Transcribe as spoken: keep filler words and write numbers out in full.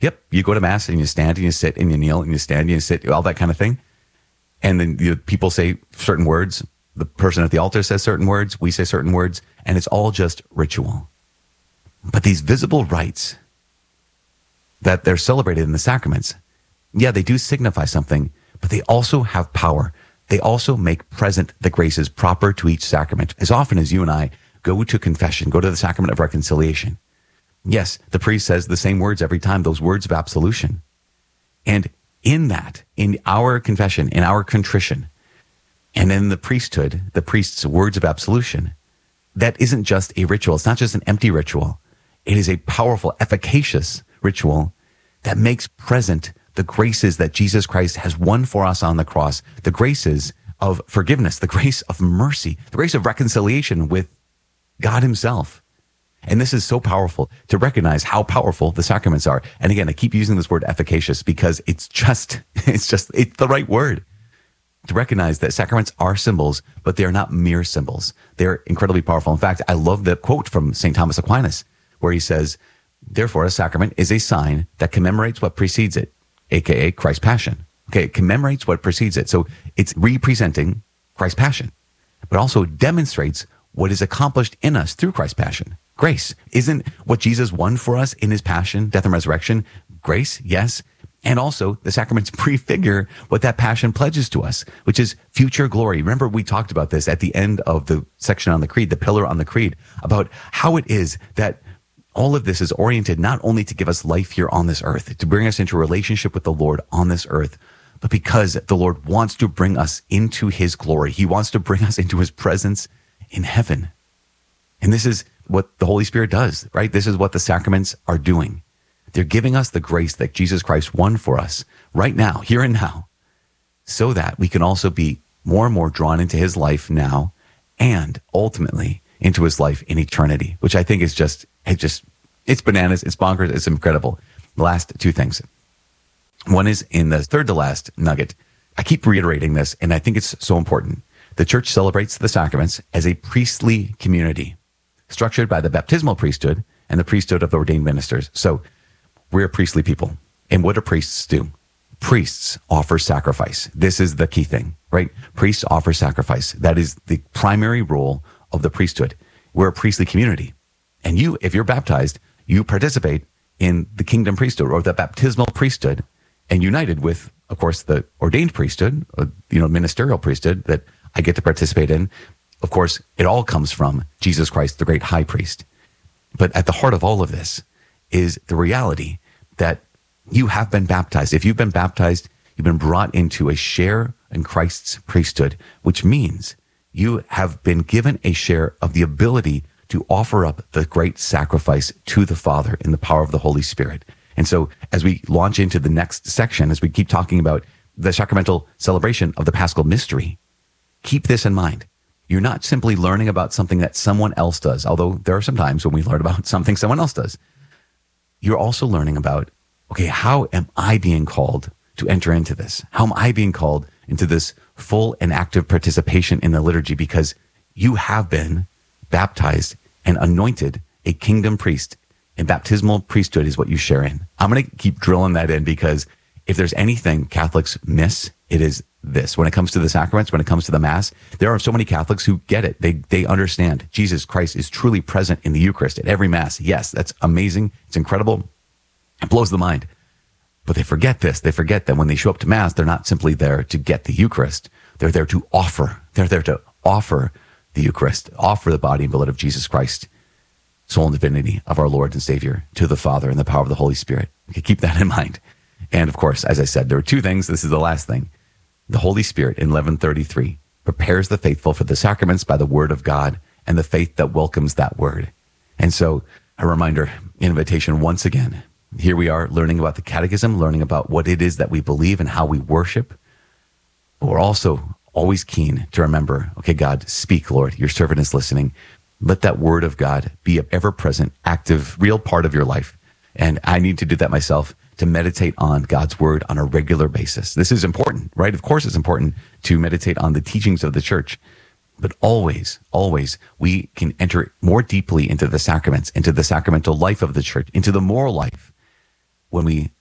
Yep. You go to mass and you stand and you sit and you kneel and you stand and you sit, all that kind of thing. And then you, people say certain words. The person at the altar says certain words. We say certain words. And it's all just ritual. But these visible rites that they're celebrated in the sacraments, yeah, they do signify something, but they also have power. They also make present the graces proper to each sacrament. As often as you and I go to confession, go to the sacrament of reconciliation, yes, the priest says the same words every time, those words of absolution. And in that, in our confession, in our contrition, and in the priesthood, the priest's words of absolution, that isn't just a ritual. It's not just an empty ritual. It is a powerful, efficacious ritual that makes present the graces that Jesus Christ has won for us on the cross, the graces of forgiveness, the grace of mercy, the grace of reconciliation with God himself. And this is so powerful to recognize how powerful the sacraments are. And again, I keep using this word efficacious because it's just, it's just, it's the right word. To recognize that sacraments are symbols, but they are not mere symbols. They're incredibly powerful. In fact, I love the quote from Saint Thomas Aquinas, where he says, therefore, a sacrament is a sign that commemorates what precedes it, aka Christ's passion. Okay, it commemorates what precedes it. So it's representing Christ's passion, but also demonstrates what is accomplished in us through Christ's passion. Grace. Isn't what Jesus won for us in his passion, death, and resurrection grace? Yes. And also the sacraments prefigure what that passion pledges to us, which is future glory. Remember, we talked about this at the end of the section on the creed, the pillar on the creed, about how it is that all of this is oriented not only to give us life here on this earth, to bring us into a relationship with the Lord on this earth, but because the Lord wants to bring us into his glory. He wants to bring us into his presence in heaven. And this is what the Holy Spirit does, right? This is what the sacraments are doing. They're giving us the grace that Jesus Christ won for us right now, here and now, so that we can also be more and more drawn into his life now and ultimately into his life in eternity, which I think is just, it just, it's bananas, it's bonkers, it's incredible. The last two things. One is in the third to last nugget. I keep reiterating this, and I think it's so important. The church celebrates the sacraments as a priestly community, structured by the baptismal priesthood and the priesthood of the ordained ministers. So we're a priestly people. And what do priests do? Priests offer sacrifice. This is the key thing, right? Priests offer sacrifice. That is the primary role of the priesthood. We're a priestly community. And you, if you're baptized, you participate in the kingdom priesthood or the baptismal priesthood and united with, of course, the ordained priesthood, or, you know, ministerial priesthood that I get to participate in. Of course, it all comes from Jesus Christ, the great high priest. But at the heart of all of this is the reality that you have been baptized. If you've been baptized, you've been brought into a share in Christ's priesthood, which means you have been given a share of the ability to offer up the great sacrifice to the Father in the power of the Holy Spirit. And so as we launch into the next section, as we keep talking about the sacramental celebration of the Paschal mystery, keep this in mind. You're not simply learning about something that someone else does, although there are some times when we learn about something someone else does. You're also learning about, okay, how am I being called to enter into this? How am I being called into this full and active participation in the liturgy? Because you have been baptized and anointed a kingdom priest, and baptismal priesthood is what you share in. I'm going to keep drilling that in because if there's anything Catholics miss, it is this. When it comes to the sacraments, when it comes to the Mass, there are so many Catholics who get it. They they understand Jesus Christ is truly present in the Eucharist at every Mass. Yes, that's amazing. It's incredible. It blows the mind. But they forget this. They forget that when they show up to Mass, they're not simply there to get the Eucharist. They're there to offer. They're there to offer the Eucharist, offer the body and blood of Jesus Christ, soul and divinity of our Lord and Savior, to the Father in the power of the Holy Spirit. Okay, keep that in mind. And of course, as I said, there are two things. This is the last thing. The Holy Spirit in eleven thirty-three prepares the faithful for the sacraments by the word of God and the faith that welcomes that word. And so a reminder, invitation once again. Here we are learning about the catechism, learning about what it is that we believe and how we worship. But we're also always keen to remember, okay, God, speak, Lord. Your servant is listening. Let that word of God be an ever-present, active, real part of your life. And I need to do that myself, to meditate on God's word on a regular basis. This is important, right? Of course it's important to meditate on the teachings of the church, but always, always we can enter more deeply into the sacraments, into the sacramental life of the church, into the moral life when we